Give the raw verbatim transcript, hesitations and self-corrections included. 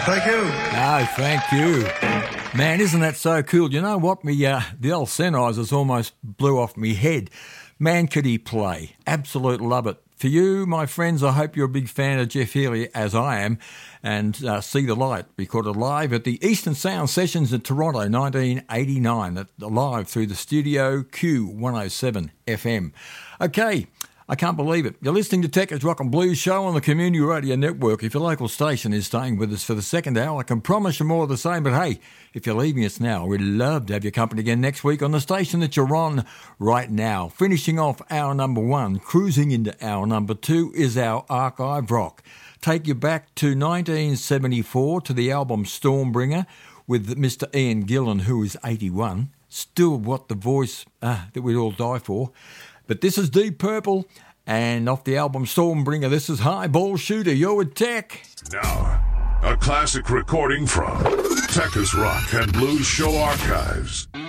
Thank you. No, thank you. Man, isn't that so cool? You know what? Me, uh, the old Sennheisers almost blew off me head. Man, could he play. Absolute love it. For you, my friends, I hope you're a big fan of Jeff Healey, as I am, and uh, See the Light, recorded live at the Eastern Sound Sessions in Toronto, nineteen eighty-nine, at, live through the studio Q one oh seven F M. Okay, I can't believe it. You're listening to Techers Rock and Blues Show on the Community Radio Network. If your local station is staying with us for the second hour, I can promise you more of the same. But hey, if you're leaving us now, we'd love to have your company again next week on the station that you're on right now. Finishing off hour number one, cruising into hour number two, is our archive rock. Take you back to nineteen seventy-four to the album Stormbringer with Mister Ian Gillan, who is eighty-one. Still what the voice uh, that we'd all die for. But this is Deep Purple, and off the album Stormbringer, this is Highball Shooter. You're with Tech. Now, a classic recording from Techers Rock and Blues Show Archives.